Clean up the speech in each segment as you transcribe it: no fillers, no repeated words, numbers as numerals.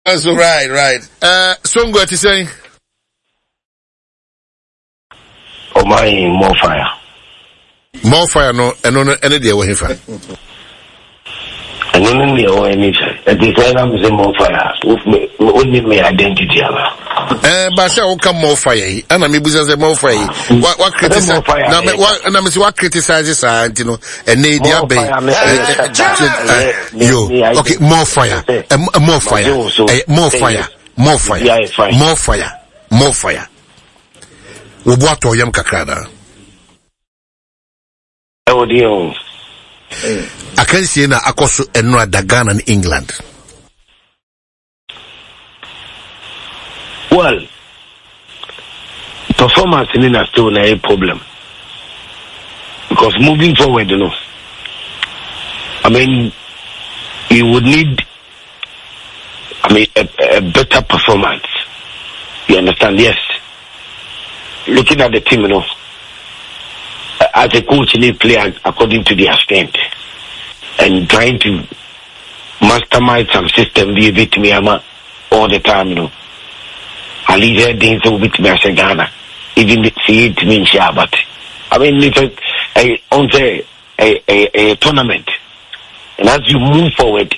That's right. Songo to say. Oh my, more fire. More fire, no, and no, any day with him. And then the or anything. At the time, I'm saying more fire. Only my identity. But say, come more fire. And I'm a more fire. What criticize? What criticizes, you know, and they you okay, more fire. More fire. Ubuato yam kakrada. Oh dear. I can see na akoso enwa Ghana in England. Well, performance in a still a problem. Because moving forward, you know, I mean, you would need, a better performance. You understand? Yes. Looking at the team, you know, as a coach, you need to play according to their strength and trying to mastermind some system, be a bit me all the time, you know. I leave there things will be to me as a Ghana, even see it means yeah, but I mean, it's a tournament, and as you move forward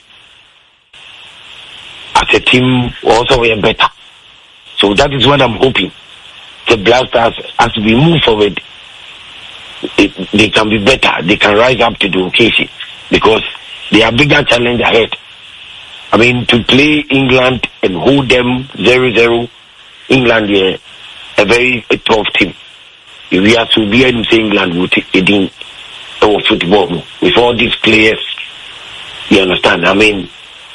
as a team, also we are better. So that is what I'm hoping. The Blasters, as we move forward, they can be better. They can rise up to the occasion because they are bigger challenge ahead. I mean, to play England and hold them 0-0, England, yeah, a very tough team. If we have to be able to say England would take it football with all these players, you understand? I mean,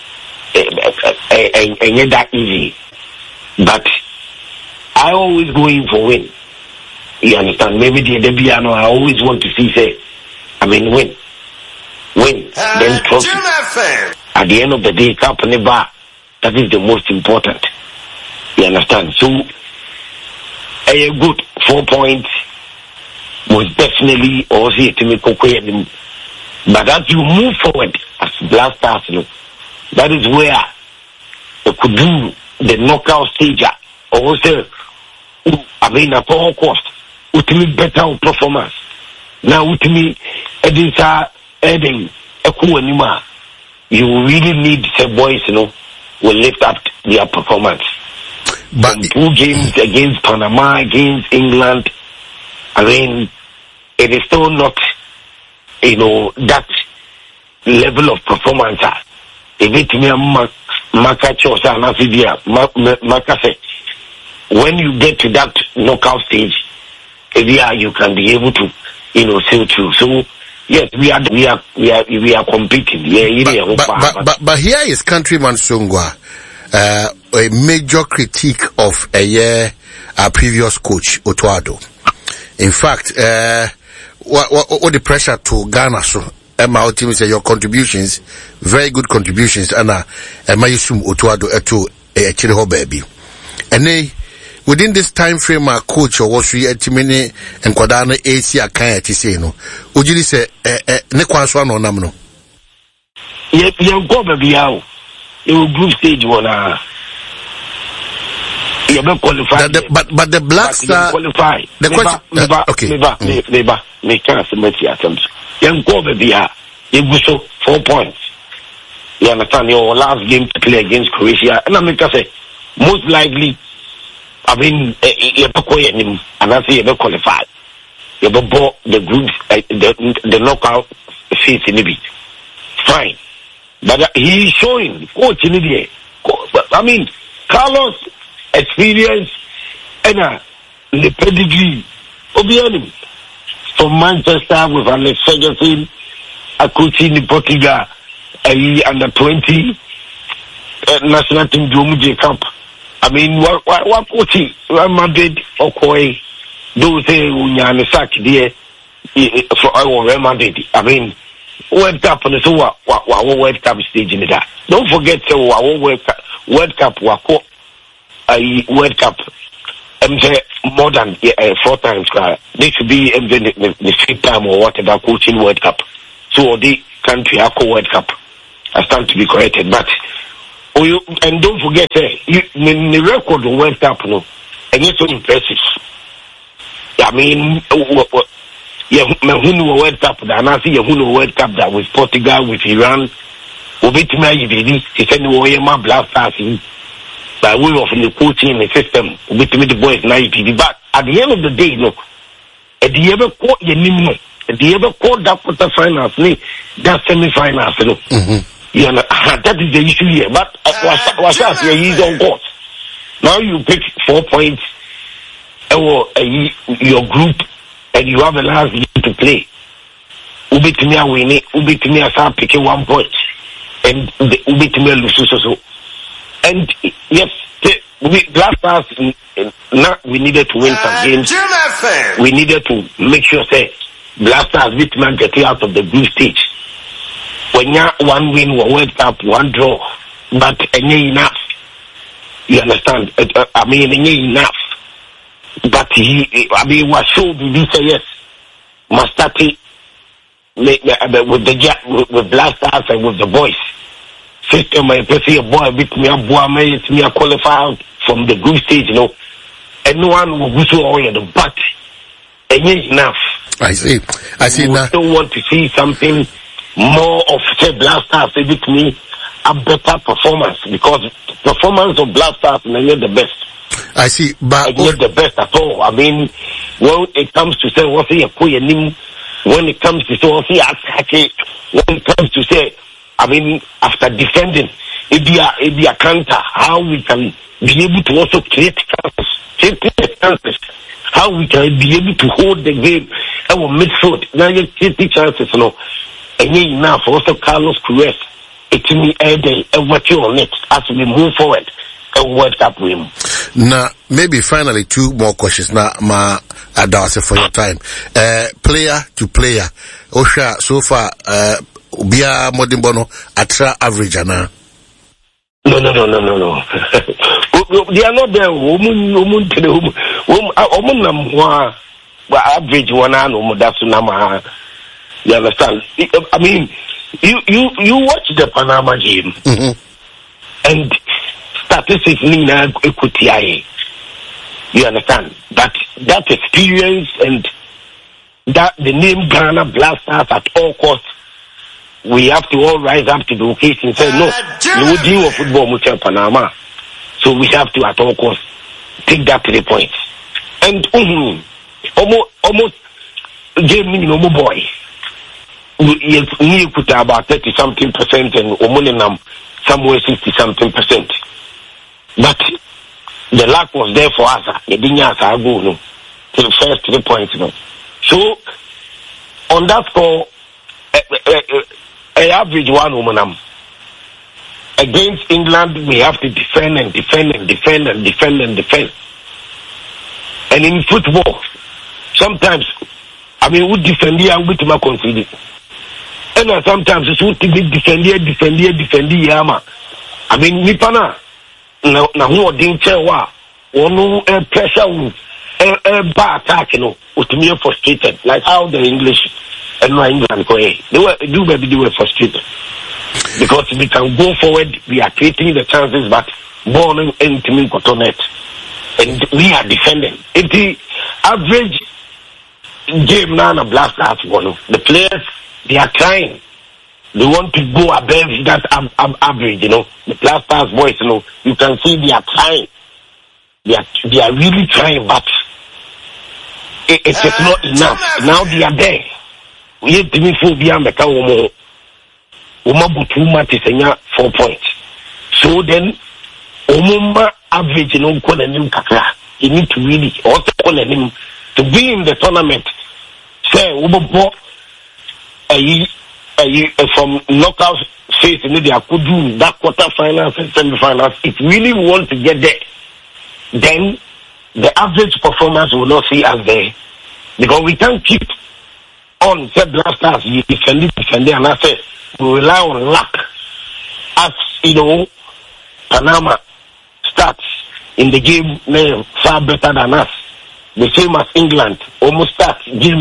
and not that easy. But I always go in for win. You understand? Maybe the piano I always want to see say, win. Then trophy. At the end of the day, cup and bar. That is the most important. You understand? So a good 4 points was definitely also to make okay. But as you move forward as Blasters, you know, that is where you could do the knockout stage. Also, at all cost, with me better performance. Now with me, you really need the boys, you know, will lift up their performance. But 2 games against Panama, against England, I mean, it is still not, you know, that level of performance. When you get to that knockout stage, you can be able to, you know, sail through. So yes, we are competing. But here is countryman Songwa, a major critique of our previous coach Otuado. In fact, what the pressure to Ghana so. My team say your contributions, very good contributions, and Mayusum Otuado to a Chiriho baby. And within this time frame, our coach or was a Timini and Quadana AC Akaya Tiseno. Would you say, Nekwanswan or Namno? You go baby out. You group stage one. You don't qualify. But the Black Star qualify. The question, okay. Me can't submit attempts. You go baby out. You go so 4 points. You understand your last game to play against Croatia. And I make us say, most likely, I mean, you and I say you qualify. You bought the groups, the knockout phase in it. Fine. But he is showing coach in the I mean, Carlos experience and the pedigree of from Manchester with Alex Ferguson, a coach in Portugal, under 20 national team Jomuje Cup. I mean, what coaching? Madrid or Koi? Those say Unyane Sak there for our Real Madrid. I mean, World Cup and so what World Cup stage in that. Don't forget so our World Cup wako World Cup. More than 4 times. They should be the 5th time or whatever coaching World Cup. So the country World Cup. I stand to be corrected, but And don't forget, the record of World Cup, no, and it's so impressive. I mean, who World Cup that and I see who World Cup that with Portugal, with Iran, Ubitimi, he said, my blasters by way of the coaching the system, Ubitimi the boys, but at the end of the day, no, at the ever caught your name, at the ever caught that quarterfinals, that semi-finals, no. You know, that is the issue here. But was he's on court. Now you pick 4 points, your group, and you have a last game to play. Ubitimia winning, Ubitimia start picking 1 point, and the Ubitimia loses so. And yes, last pass, we needed to win some games. We needed to make sure say Blasters Bitman get out of the group stage. When you one win, one World Cup, one draw, but enough. You understand? I mean, enough. But what showed me say yes, must start with Blasters and with the boys. System, I see a boy with me, a qualify from the group stage, you know, and no one will go so all the but enough. I see now. I still want to see something more of say Blasters with me a better performance because performance of Blasters is not the best. I see, but not the best at all. I mean, when it comes to say what's when it comes to say what's attacking, when it comes to say, I mean, after defending, it be a counter. How we can be able to also create chances. How we can be able to hold the game our midfield. Now you create chances, you know. And enough also Carlos Cruz. It's me every day and what you on it as we move forward and World Cup win. Now maybe finally 2 more questions. Now Adase for your time. Player to player. Osha so far Bia Modimbono atra average ana. No. They are not there. Average one and you understand? I mean, you watch the Panama game and statistics equity. You understand? That experience and that the name Ghana Blasters at all costs. We have to all rise up to the occasion and say, no, you would deal with football much Panama. So we have to at all costs take that 3 points. And almost game me no boy. You put about 30-something% and Omoninam somewhere 60-something%. But the luck was there for us. You didn't have to go no to the first 3 points. No. So on that score, average one woman against England, we have to defend. And in football, sometimes, I mean, we defend here, we to concede. And sometimes it's what to be defend here, yama. I mean, Nipana, now who are doing chair, or no pressure, bar attack, you know, with me frustrated, like how the English. And no England they were frustrated because we can go forward. We are creating the chances, but ball and team net, and we are defending. If the average game now the Blasters, the players they are trying. They want to go above that average. You know, the Blasters boys. You know, you can see they are trying. They are really trying, but it's just not enough. Now they are there. We have to be full beyond the cow. Umabutuma Tisenya 4 points. So then, Umumba average in Unkonanim Kaka. You need to really also call him to be in the tournament. Say, Ubo from knockout phase in India could do that quarterfinals and semifinals. If really want to get there, then the average performance will not see us there. Because we can't keep on said Blasters, you defend it, and I say we rely on luck. As you know, Panama starts in the game far better than us. The same as England, almost starts game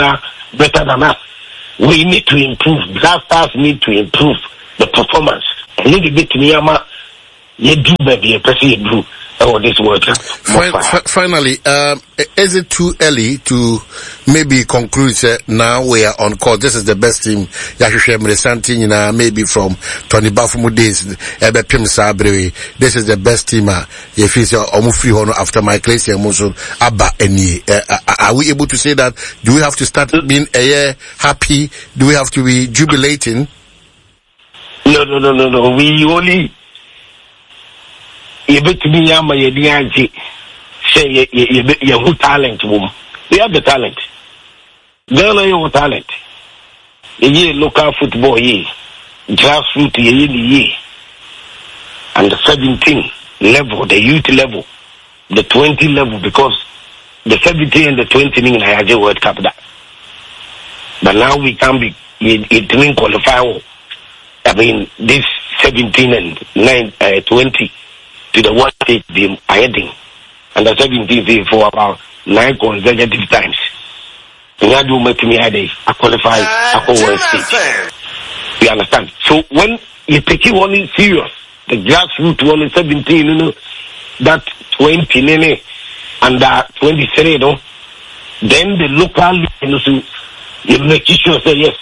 better than us. We need to improve. Blasters need to improve the performance I need a bit to me, you do, baby, a person you do. Oh, this World Cup. Finally, is it too early to maybe conclude now we are on course? This is the best team. Maybe from Tony Bafumu days, this is the best team. If it's after my class, are we able to say that? Do we have to start being happy? Do we have to be jubilating? No. We only. You bet me, I'm a say you who talent, woman. We have the talent. Girl, you talent. Ye local football, ye grassroots, ye and the 17 level, the youth level, the 20 level, because the 17 and the 20 in the World Cup. But now we can be it didn't qualify. I mean, this 17 and 20. To the one stage they are heading, and the 17 for about 9 consecutive times. And I do make me I qualify a whole stage. You understand? So when you take it only serious, the grassroots only 17, you know, that 20 and 23, you know, then the local, you know, so you make sure say yes.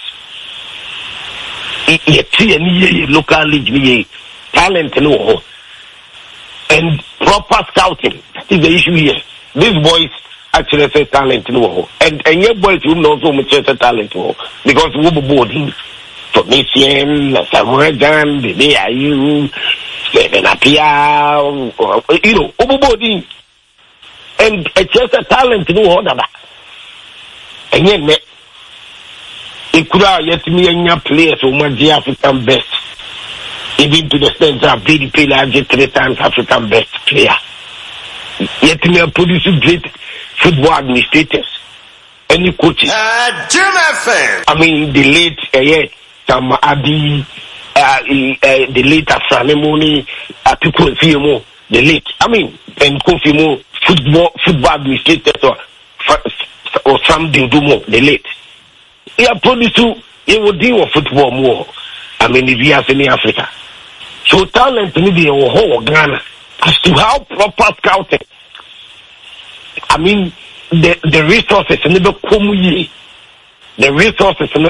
You local league, talent, you know. And proper scouting is the issue here. These boys actually say talent no, and your boys will not so much talent because we be boarding Tunisian, Samuel Jan, the are you, Stephen Apia, you know, boarding, and it's just a talent no other. And yet, it could have yet me and your players who might be African best. Even to the extent that BDP largest 3 times African best player. Yet we are producing great football administrators. Any coaches. I mean, the late Sam Abi, the late Asanemoni, Atiku Fimo, the late. I mean, and Kofi Mo, football administrators or Sam Dindumo, the late. We are producing, you will deal with football more. I mean, if you have any Africa. So talent need a whole Ghana as to how proper scouting. I mean, the resources in the community, the resources in the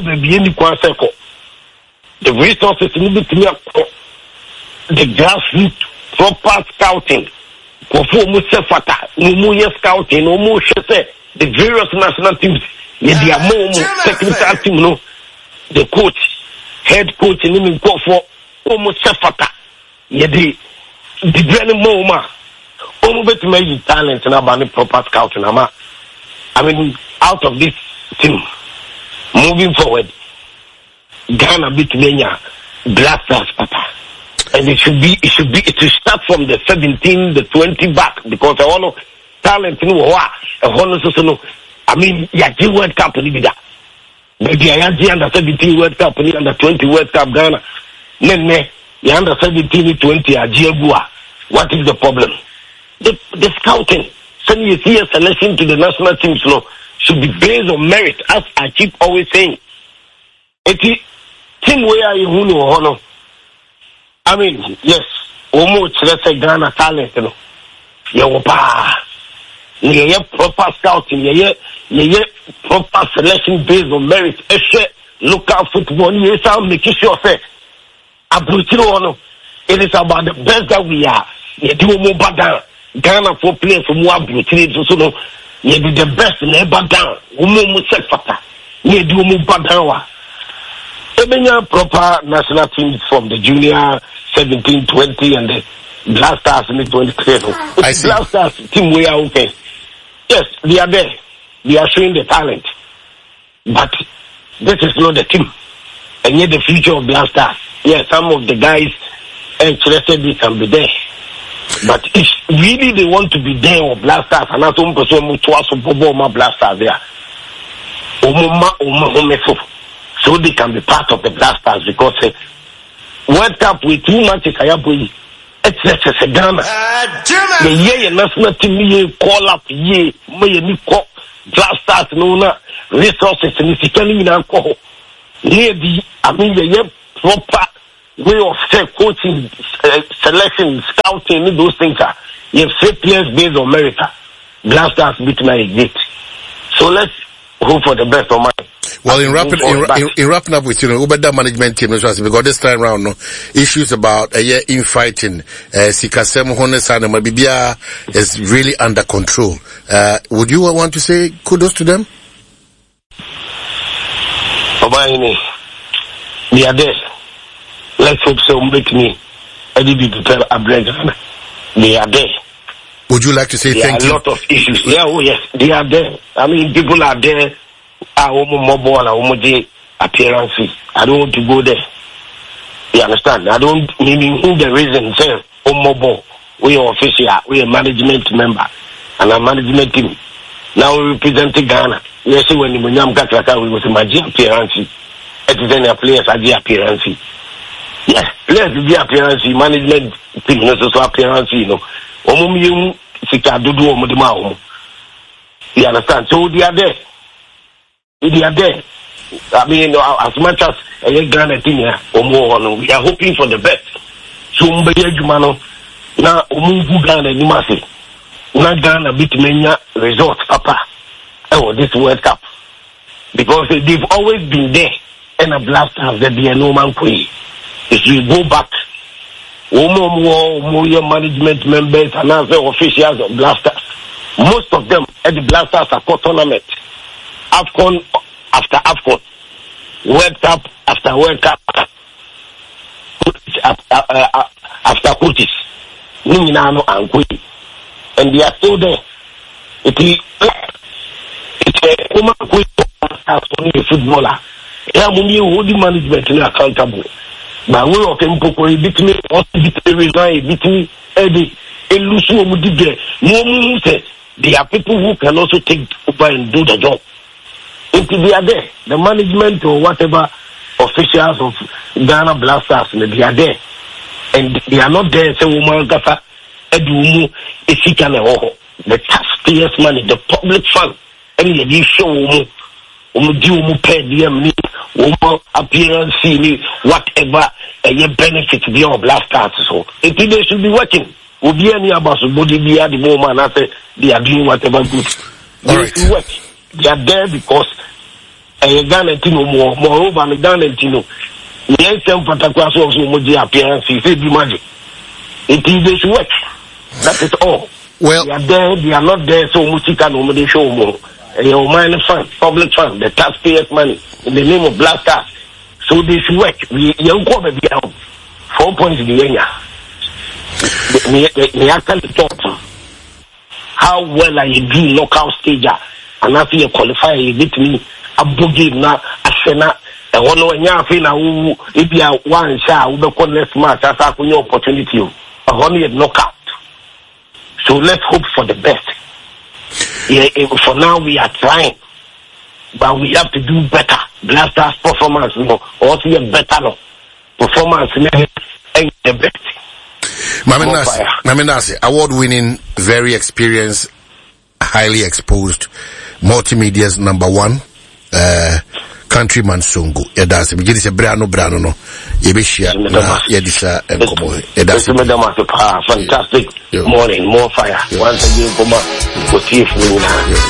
the resources in the grassroots proper scouting. Scouting, the various national teams, the technical team, no, the coach, head coach, and even go for. Almost sefata yedi the very moment almost make talent and about proper scouting. I mean, out of this team moving forward, Ghana beat Kenya Blasters, papa, and it should start from the 17, the 20 back, because I want to talent I mean, Yaji World Cup maybe Yaji under 17 World Cup under 20 World Cup Ghana. Nene, you under 17, 20, Ajegua. What is the problem? The scouting. So you see a selection to the national teams should be based on merit, as I keep always saying. Team where you know, I mean, yes, almost let's say Ghana talent, you know. You proper scouting, you proper selection based on merit. Local football, you sound making sure say. It is about the best that we are. You do more bad Ghana for players from more brutally, so you be the best in ever down. You do more bad. Even proper national teams from the junior 17, 20, and the Blasters in the 23. I see. Blasters team we are okay. Yes, they are there. They are showing the talent. But this is not the team. And yet the future of Blasters. Yes, some of the guys interested they can be there. But if really they want to be there or Blasters, and not some person to us Blasters there. So they can be part of the Blasters, because World Cup with 2 matches it's a Ghana. The year national team call up may call Blasters no resources and it's telling me now. I mean the proper way of coaching, selection, scouting, those things are. You have set players based on merit. Black Stars beat my exit. So let's hope for the best of mine. Well, in wrapping up with, Ubeda management team, because this time around, issues about infighting, Sikasem Honesana Mabibia is really under control. Would you want to say kudos to them? They are there. Let's hope so. Make me prepare a break. They are there. Would you like to say thank you? There are a lot of issues. Yeah, oh yes, they are there. I mean, people are there. Mobile appearance. I don't want to go there. You understand? I don't mean who the reason say mobile. We are official. We are management member and a management team. Now we represent Ghana. Yes, when we was a magic appearance. It is any players at the appearance. Yes, players at the appearance. Management team also appearance. You understand? So they are there. They are there. I mean, as much as a Ghana team here, we are hoping for the best. So, now, Ghana, you must say, now Ghana beat Mania result, Papa. Oh, this World Cup. Because they've always been there, and a Black Stars, there be a no man queen. If you go back, more management members and other officials of Black Stars, most of them at the Black Stars support tournament. AFCON after AFCON, World Cup after World Cup, after coaches, and they are still there. It's a woman who is a footballer. The management is accountable. But we are going to beat me, there are people who can also take over and do the job. If they are there, the management or whatever officials of Ghana Black Stars, they are there. And they are not there, say, the taxpayers' money, the public fund, and they show appearance, whatever benefit beyond Black Stars. So, if they should be working, will be any about body be at the moment after they are doing whatever good. They work. They are there because a Ghana Tino moreover, a Ghana Tino. Yes, some Patakwas also Moji appearance, he said, be magic. It is this work. That is all. Well, they are there, they are not there, so Musika no they show more. Your minor fund, public fund, the taxpayers' money in the name of Black Stars. So this work, we young go be out 4 points in the area. Me actually thought how well I do knockout stage and after you qualify you beat me a boogie na asena and one when you feel now if you are one shot we be next match as a new opportunity a only knockout. So let's hope for the best. Yeah, for now we are trying, but we have to do better. Black Stars performance, also a better performance and the best. Mamenase, award-winning, very experienced, highly exposed, multimedia's #1, countryman Songo. Edase, we get a brano no. Yebishia, Yedisa, and Komo. Fantastic morning, more fire. Once again, for